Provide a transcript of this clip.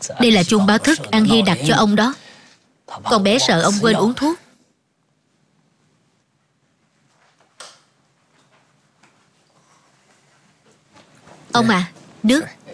Đây là chuông báo thức An Hy đặt cho ông đó. Con bé sợ ông quên uống thuốc. Ông à, nước.